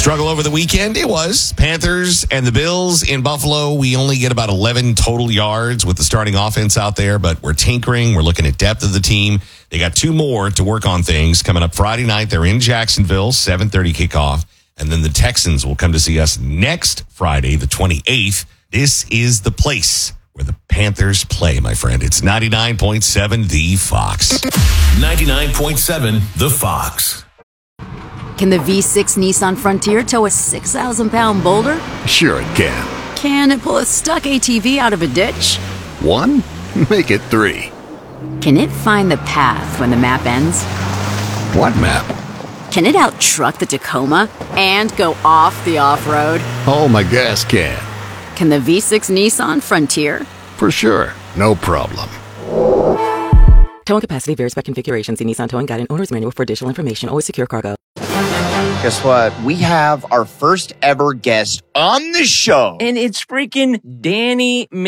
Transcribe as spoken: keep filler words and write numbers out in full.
Struggle over the weekend? It was. Panthers and the Bills in Buffalo. We only get about eleven total yards with the starting offense out there, but we're tinkering. We're looking at depth of the team. They got two more to work on things coming up Friday night. They're in Jacksonville, seven thirty kickoff. And then the Texans will come to see us next Friday, the twenty-eighth. This is the place where the Panthers play, my friend. It's ninety-nine point seven The Fox. ninety-nine point seven The Fox. Can the V six Nissan Frontier tow a six thousand pound boulder? Sure it can. Can it pull a stuck A T V out of a ditch? One? Make it three. Can it find the path when the map ends? What map? Can it out-truck the Tacoma and go off the off-road? Oh, my gas can. Can the V six Nissan Frontier? For sure. No problem. Towing capacity varies by configuration. See Nissan Towing Guide and Owner's Manual for additional information. Always secure cargo. Guess what? We have our first ever guest on the show. And it's freaking Danny